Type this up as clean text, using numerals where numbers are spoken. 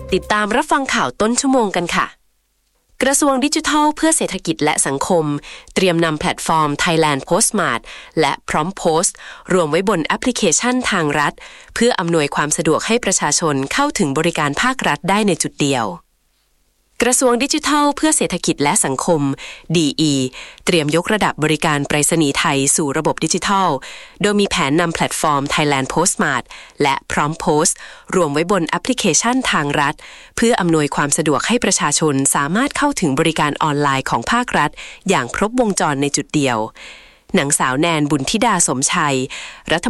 ติดตามรับฟังข่าวต้นชั่วโมงกันค่ะกระทรวงดิจิทัลเพื่อเศรษฐกิจและสังคมเตรียมนำแพลตฟอร์ม Thailand Postmart และพร้อมโพสต์รวมไว้บนแอปพลิเคชันทางรัฐเพื่ออำนวยความสะดวกให้ประชาชนเข้าถึงบริการภาครัฐได้ในจุดเดียวกระทรวงดิจิทัลเพื่อเศรษฐกิจและสังคม DE เตรียมยกระดับบริการไปรษณีย์ไทยสู่ระบบดิจิทัลโดยมีแผนนำแพลตฟอร์ม Thailand Postmart และพร้อมโพสต์รวมไว้บนแอปพลิเคชันทางรัฐเพื่ออำนวยความสะดวกให้ประชาชนสามารถเข้าถึงบริการออนไลน์ของภาครัฐอย่างครบวงจรในจุดเดียวนางสาวแนนบุญธิดาสมชัยรัฐ